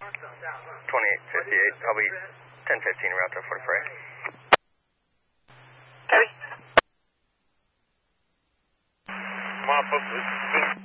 2858, I'll be 1015 route to Fort Frey. Copy. Come on, folks.